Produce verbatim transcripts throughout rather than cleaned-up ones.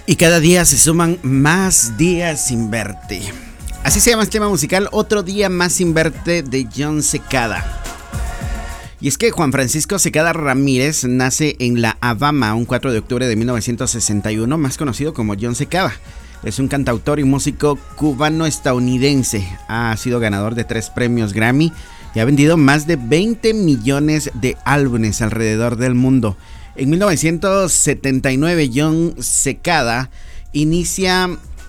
Y cada día se suman más días sin verte. Así se llama este tema musical, Otro día más sin verte, de Jon Secada. Y es que Juan Francisco Secada Ramírez nace en La Habana un cuatro de octubre de mil novecientos sesenta y uno, más conocido como Jon Secada. Es un cantautor y músico cubano-estadounidense. Ha sido ganador de tres premios Grammy y ha vendido más de veinte millones de álbumes alrededor del mundo. En mil novecientos setenta y nueve, Jon Secada inicia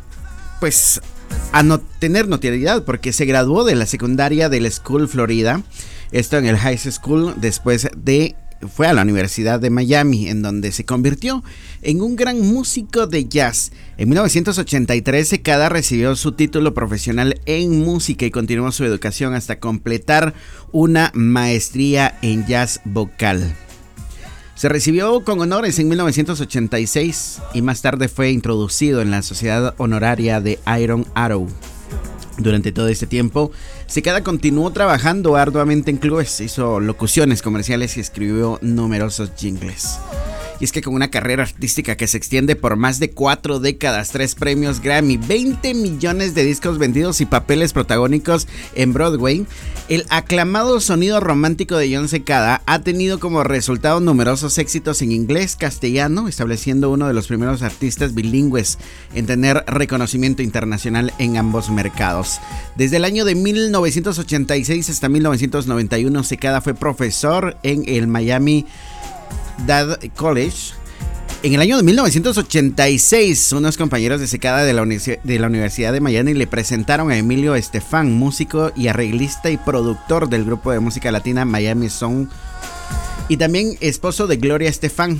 pues a no tener notoriedad porque se graduó de la secundaria del School Florida, esto en el High School, después de fue a la Universidad de Miami, en donde se convirtió en un gran músico de jazz. En mil novecientos ochenta y tres, Secada recibió su título profesional en música y continuó su educación hasta completar una maestría en jazz vocal. Se recibió con honores en mil novecientos ochenta y seis y más tarde fue introducido en la Sociedad Honoraria de Iron Arrow. Durante todo este tiempo, Secada continuó trabajando arduamente en clubes, hizo locuciones comerciales y escribió numerosos jingles. Y es que con una carrera artística que se extiende por más de cuatro décadas, tres premios Grammy, veinte millones de discos vendidos y papeles protagónicos en Broadway, el aclamado sonido romántico de Jon Secada ha tenido como resultado numerosos éxitos en inglés, castellano, estableciendo uno de los primeros artistas bilingües en tener reconocimiento internacional en ambos mercados. Desde el año de mil novecientos ochenta y seis hasta mil novecientos noventa y uno, Secada fue profesor en el Miami Dade College. En el año de mil novecientos ochenta y seis, unos compañeros de Secada de la, Universi- de la Universidad de Miami le presentaron a Emilio Estefan, músico y arreglista y productor del grupo de música latina Miami Sound, y también esposo de Gloria Estefan.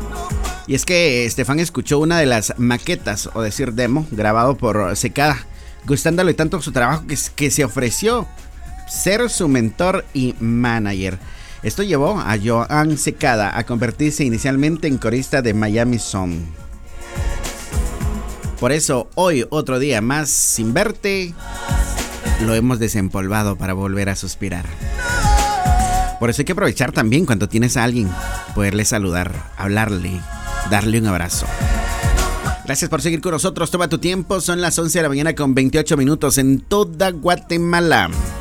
Y es que Estefan escuchó una de las maquetas, o decir demo, grabado por Secada, gustándole tanto su trabajo que, que se ofreció ser su mentor y manager. Esto llevó a Jon Secada a convertirse inicialmente en corista de Miami Sound. Por eso, hoy, otro día más sin verte, lo hemos desempolvado para volver a suspirar. Por eso hay que aprovechar también cuando tienes a alguien, poderle saludar, hablarle, darle un abrazo. Gracias por seguir con nosotros, toma tu tiempo, son las once de la mañana con veintiocho minutos en toda Guatemala.